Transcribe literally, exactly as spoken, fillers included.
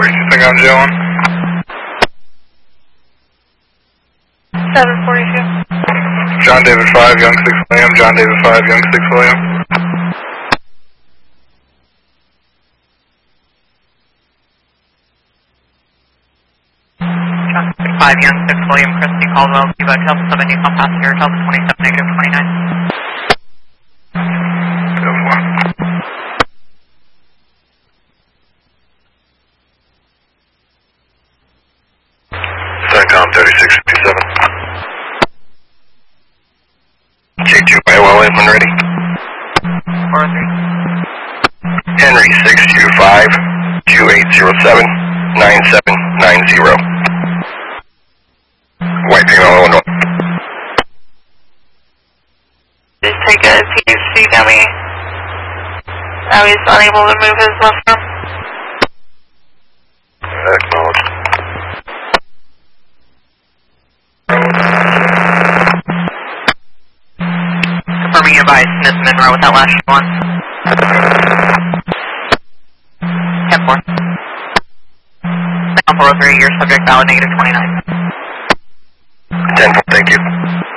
forty-two, think I'm Joe one. seven forty-two. John David five, Young six William, John David five, Young six William. John David five, Young six William, Christy Caldwell, Cuba, Delta seven, Nissan passenger, Delta twenty-seven, negative twenty-nine. Delta one. Cycom thirty-six fifty-seven. K two by William when ready. four oh three. Henry six two five, two eight zero seven, nine seven nine zero. White female Illinois. Just take a P H C dummy. Now he's unable to move his left arm. Acknowledged. Confirming your by Smith Monroe with that last one. ten four. four oh three, your subject valid negative twenty-nine. ten four, thank you.